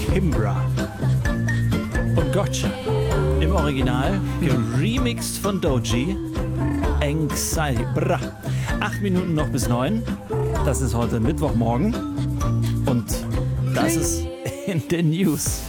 Kimbra und Gotcha. Im Original geremixed von Doji. Anxiety. 8 Minuten noch bis 9. Das ist heute Mittwochmorgen. Und das ist in den News.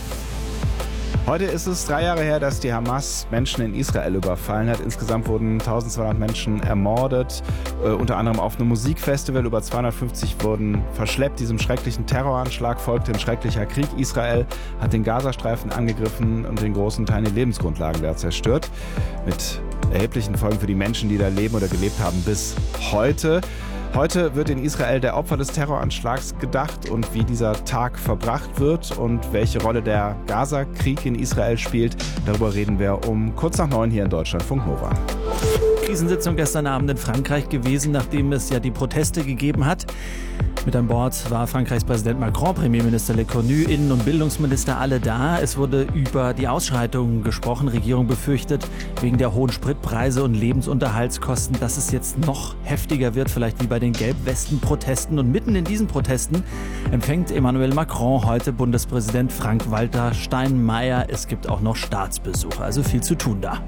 Heute ist es 3 Jahre her, dass die Hamas Menschen in Israel überfallen hat. Insgesamt wurden 1200 Menschen ermordet, unter anderem auf einem Musikfestival. Über 250 wurden verschleppt. Diesem schrecklichen Terroranschlag folgte ein schrecklicher Krieg. Israel hat den Gazastreifen angegriffen und in großen Teilen die Lebensgrundlagen da zerstört. Mit erheblichen Folgen für die Menschen, die da leben oder gelebt haben bis heute. Heute wird in Israel der Opfer des Terroranschlags gedacht und wie dieser Tag verbracht wird und welche Rolle der Gaza-Krieg in Israel spielt. Darüber reden wir um kurz nach 9 hier in Deutschlandfunk Nova. Krisensitzung gestern Abend in Frankreich gewesen, nachdem es ja die Proteste gegeben hat. Mit an Bord war Frankreichs Präsident Macron, Premierminister Lecornu, Innen- und Bildungsminister, alle da. Es wurde über die Ausschreitungen gesprochen. Regierung befürchtet wegen der hohen Spritpreise und Lebensunterhaltskosten, dass es jetzt noch heftiger wird, vielleicht wie bei den Gelbwesten-Protesten. Und mitten in diesen Protesten empfängt Emmanuel Macron heute Bundespräsident Frank-Walter Steinmeier. Es gibt auch noch Staatsbesuche, also viel zu tun da.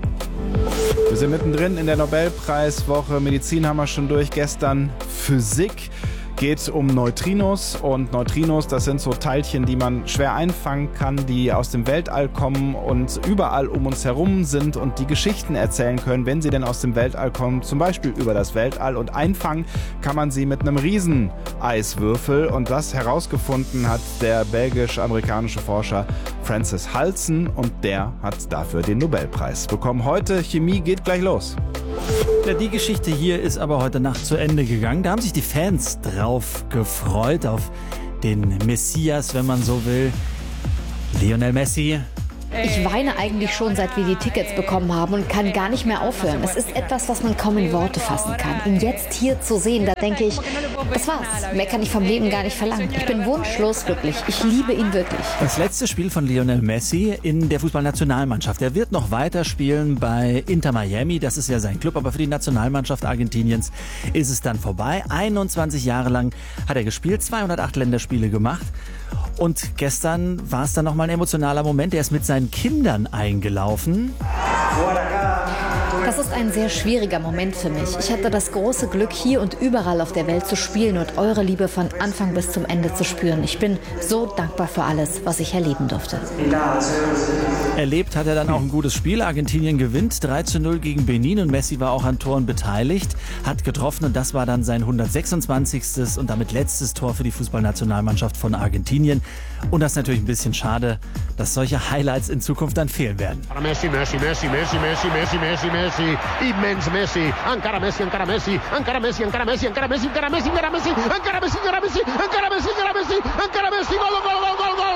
Wir sind mittendrin in der Nobelpreiswoche. Medizin haben wir schon durch. Gestern Physik. Geht um Neutrinos und Neutrinos, das sind so Teilchen, die man schwer einfangen kann, die aus dem Weltall kommen und überall um uns herum sind und die Geschichten erzählen können, wenn sie denn aus dem Weltall kommen, zum Beispiel über das Weltall, und einfangen kann man sie mit einem Rieseneiswürfel, und das herausgefunden hat der belgisch-amerikanische Forscher Francis Halsen und der hat dafür den Nobelpreis bekommen. Heute Chemie geht gleich los. Ja, die Geschichte hier ist aber heute Nacht zu Ende gegangen. Da haben sich die Fans drauf gefreut, auf den Messias, wenn man so will. Lionel Messi. Ich weine eigentlich schon, seit wir die Tickets bekommen haben und kann gar nicht mehr aufhören. Es ist etwas, was man kaum in Worte fassen kann. Ihn jetzt hier zu sehen, da denke ich, das war's. Mehr kann ich vom Leben gar nicht verlangen. Ich bin wunschlos glücklich. Ich liebe ihn wirklich. Das letzte Spiel von Lionel Messi in der Fußballnationalmannschaft. Er wird noch weiter spielen bei Inter Miami. Das ist ja sein Club. Aber für die Nationalmannschaft Argentiniens ist es dann vorbei. 21 Jahre lang hat er gespielt, 208 Länderspiele gemacht. Und gestern war es dann nochmal ein emotionaler Moment. Er ist mit seinen Kindern eingelaufen. Das ist ein sehr schwieriger Moment für mich. Ich hatte das große Glück, hier und überall auf der Welt zu spielen und eure Liebe von Anfang bis zum Ende zu spüren. Ich bin so dankbar für alles, was ich erleben durfte. Erlebt hat er dann auch ein gutes Spiel. Argentinien gewinnt 3:0 gegen Benin und Messi war auch an Toren beteiligt, hat getroffen und das war dann sein 126. und damit letztes Tor für die Fußballnationalmannschaft von Argentinien. Und das ist natürlich ein bisschen schade, dass solche Highlights in Zukunft dann fehlen werden. Messi, Messi, Messi, Messi, Messi, Messi, Messi, Messi, immens Messi, encara Messi, encara Messi, encara Messi, encara Messi, encara Messi, encara Messi, encara Messi, encara Messi, encara Messi, encara Messi, encara Messi, encara Messi, gol, gol, gol, gol, gol.